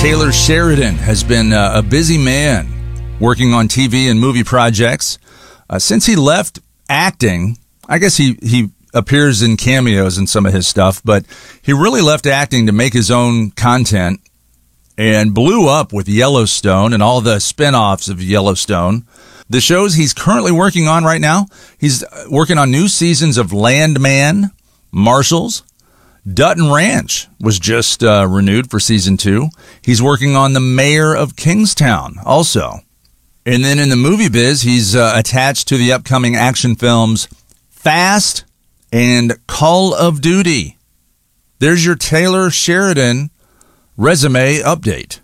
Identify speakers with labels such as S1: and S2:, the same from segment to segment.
S1: Taylor Sheridan has been a busy man working on TV and movie projects. Since he left acting, I guess he appears in cameos in some of his stuff, but he really left acting to make his own content and blew up with Yellowstone and all the spinoffs of Yellowstone. The shows he's currently working on right now, he's working on new seasons of Landman, Marshals. Dutton Ranch was just renewed for season 2. He's working on The Mayor of Kingstown also. And then in the movie biz, he's attached to the upcoming action films Fast and Call of Duty. There's your Taylor Sheridan resume update.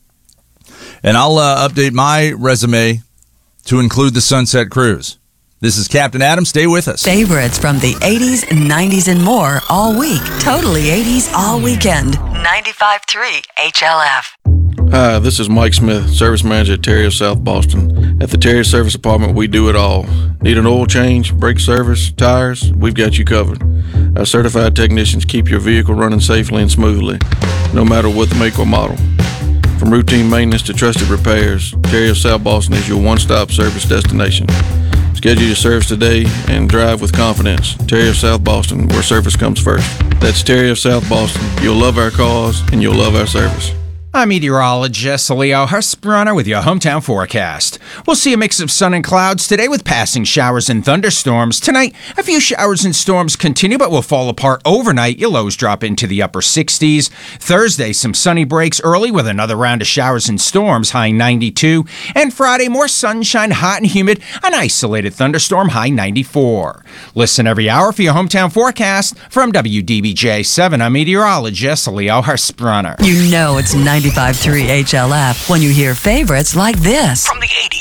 S1: And I'll update my resume to include the Sunset Cruise. This is Captain Adam. Stay with us.
S2: Favorites from the 80s, 90s, and more all week. Totally 80s all weekend. 95.3 HLF.
S3: Hi, this is Mike Smith, Service Manager at Terrio South Boston. At the Terrio Service Department, we do it all. Need an oil change, brake service, tires? We've got you covered. Our certified technicians keep your vehicle running safely and smoothly, no matter what the make or model. From routine maintenance to trusted repairs, Terrio South Boston is your one-stop service destination. Schedule your service today and drive with confidence. Terrio South Boston, where service comes first. That's Terrio South Boston. You'll love our cars and you'll love our service.
S4: I'm meteorologist Leo Husbrunner with your hometown forecast. We'll see a mix of sun and clouds today with passing showers and thunderstorms. Tonight, a few showers and storms continue but will fall apart overnight. Your lows drop into the upper 60s. Thursday, some sunny breaks early with another round of showers and storms, high 92. And Friday, more sunshine, hot and humid, an isolated thunderstorm, high 94. Listen every hour for your hometown forecast. From WDBJ7, I'm meteorologist Leo Husbrunner.
S2: You know it's 95.3 HLF when you hear favorites like this.
S5: From the 80s.